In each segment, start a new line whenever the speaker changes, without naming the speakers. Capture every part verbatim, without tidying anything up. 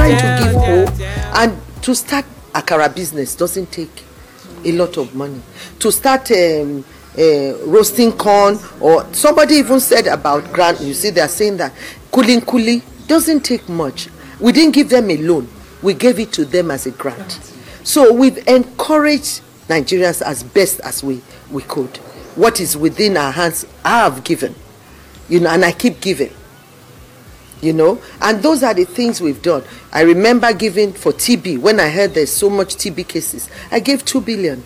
trying to give hope. And to start akara business doesn't take a lot of money. To start um, uh, roasting corn, or somebody even said about grant, you see, they're saying that Kulin Kuli doesn't take much. We didn't give them a loan. We gave it to them as a grant. So we've encouraged Nigerians as best as we, we could. What is within our hands, I have given. You know, and I keep giving. You know, and those are the things we've done. I remember giving for T B. When I heard there's so much T B cases, I gave two billion.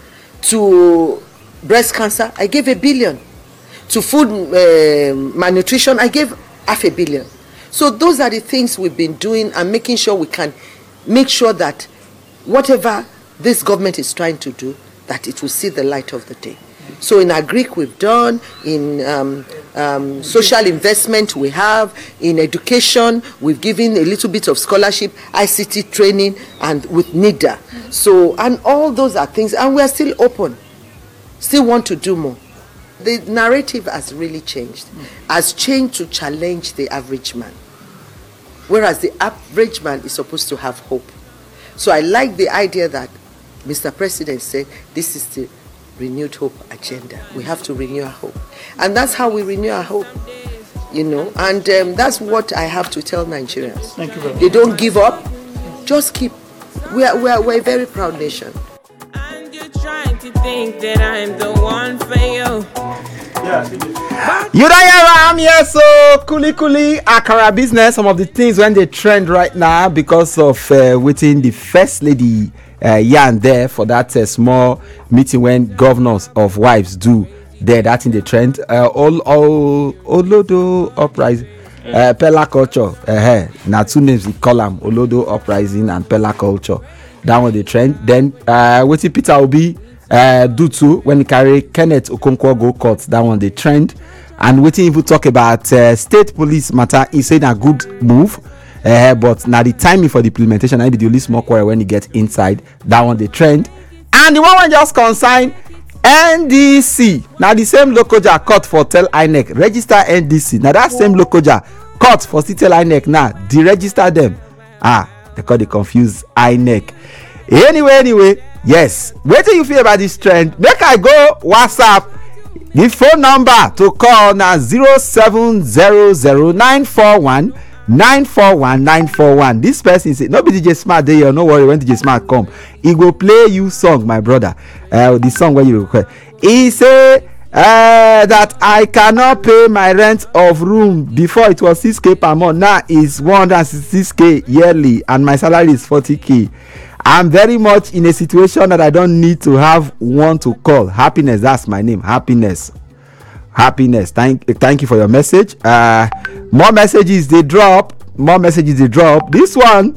To breast cancer, I gave a billion. To food uh, malnutrition, I gave half a billion. So those are the things we've been doing, and making sure we can make sure that whatever this government is trying to do, that it will see the light of the day. So in agric we've done, in um, um, social investment we have, in education we've given a little bit of scholarship, I C T training, and with NIDA. So, and all those are things, and we are still open, still want to do more. The narrative has really changed, has changed to challenge the average man, whereas the average man is supposed to have hope. So I like the idea that Mister President said this is the renewed hope agenda. We have to renew our hope, and that's how we renew our hope, you know. And um, that's what I have to tell Nigerians.
Thank you very much.
They don't give up. Just keep. We are we are we're a very proud nation.
And you're trying to think that I'm the one for you.
Yeah.
You don't hear I'm here, so Kuli Kuli Akara business. Some of the things when they trend right now because of uh, waiting the first lady. Uh, yeah, and there for that uh, small meeting when governors of wives do there, that in the trend. Uh, all all Olodo uprising, uh, Pella culture. Uh, now two names we call them Olodo uprising and Pella culture. That one the trend. Then uh, what Peter Obi uh, do too when he carry Kenneth Okonkwo go court. That one the trend. And waiting if we talk about uh, state police matter, he said a good move. Uh, but now the timing for the implementation, I be the only small quarrel when you get inside. That one the trend. And the one when just consign N D C. Now the same locoja court for tell I N E C register N D C. Now that same locoja court for still tell I N E C now deregister them. Ah, they call the confused I N E C. Anyway, anyway, yes. What do you feel about this trend? Make I go WhatsApp. The phone number to call now zero seven zero zero nine four one. nine four one nine four one. This person say no be D J Smart dey here, no worry. When D J Smart come, he go play you song, my brother. Uh, the song where you request. He say uh, that I cannot pay my rent of room. Before it was six k per month, now it's one hundred sixty-six k yearly, and my salary is forty k. I'm very much in a situation that I don't need to have one to call. Happiness, that's my name. Happiness. Happiness. Thank thank you for your message. Uh more messages they drop. More messages they drop. This one.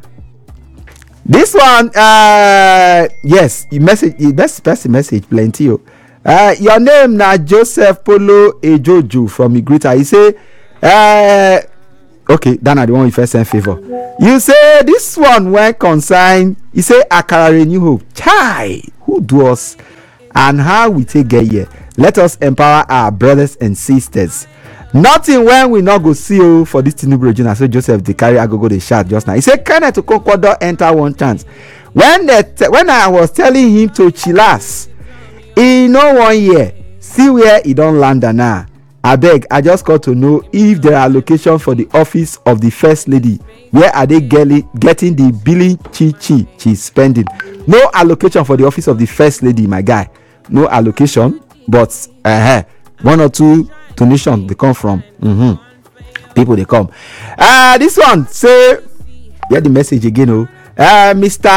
This one. Uh yes, you message the best best message plenty. Uh your name na Joseph Polo Ejoju from Igrita. He say uh okay, that na the one you first send favor. You say this one when consign, you say Akara Renew Hope. Chai, who do us and how we take get here? Let us empower our brothers and sisters. Nothing when we not go see you for this Tinubu region. So Joseph the carry agogo the shot just now. He said Kenneth Okonkwo don enter one chance. When the when I was telling him to chillax, he no one year. See where he don't land now. I beg, I just got to know if there are allocation for the office of the first lady. Where are they getting getting the billing chi chi she's spending? No allocation for the office of the first lady, my guy. No allocation. But uh, one or two donations they come from mm-hmm. people they come. Uh, this one say, yeah, the message again. Oh, uh, Mister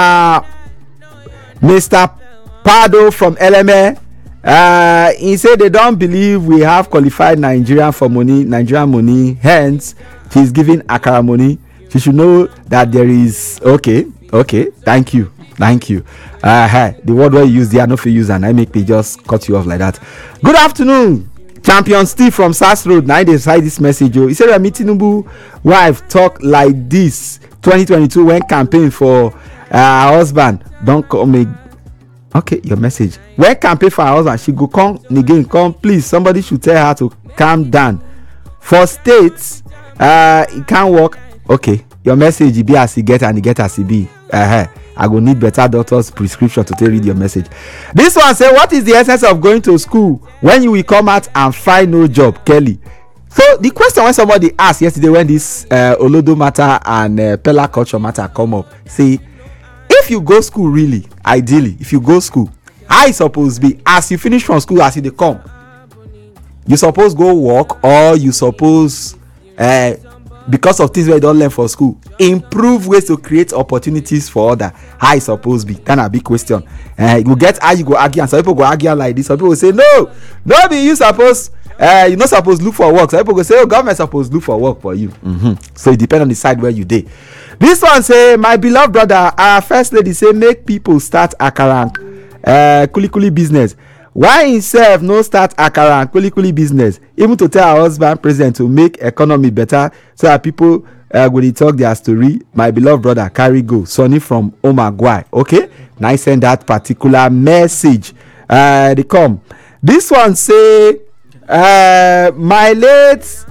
Mister Pardo from L M A. Uh, he said they don't believe we have qualified Nigerian for money, Nigerian money. Hence, he's giving Akara money. She should know that there is okay, okay. Thank you. Thank you. Uh, hey, the word where you use there, no for use, and I make me just cut you off like that. Good afternoon, Champion Steve from Sass Road. Now I decide this message. Oh. He said, "I'm Tinubu wife talk like this twenty twenty-two when campaign for uh, her husband. Don't call me." Okay, your message. When campaign for her husband, she go come again. Come, please. Somebody should tell her to calm down. For states, uh, it can't work. Okay, your message e be as e get and e get as e be. Uh-huh. I go need better doctor's prescription to take read your message. This one say, what is the essence of going to school when you will come out and find no job, Kelly? So the question when somebody asked yesterday when this uh, Olodo matter and uh, Pella culture matter come up, say, if you go school really, ideally, if you go school, how e suppose be as you finish from school, as you dey come, you suppose go work, or you suppose uh, because of things wey you don learn for school, improve ways to create opportunities for other. How e suppose be? That na big question. Uh, you go get how you go argue, and some people go argue like this. Some people say no, no be you suppose. Uh, you no suppose look for work. Some people go say, oh, government suppose look for work for you. Mm-hmm. So it depend on the side where you dey. This one say, my beloved brother, our first lady say make people start akara uh, kuli kuli business. Why himself no start akara and kuli kuli business, even to tell our husband president to make economy better so that people uh, go dey talk their story. My beloved brother, carry go. Sonny from Omagwai. Okay, now I send that particular message. Uh, they come. This one say, uh, my late.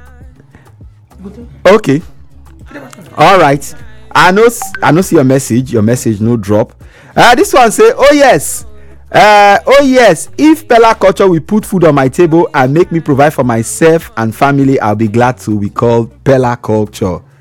Okay, all right. I know. I know. See your message. Your message no drop. Uh, this one say, oh yes. Uh, oh yes, if Pella culture will put food on my table and make me provide for myself and family, I'll be glad to be called Pella culture.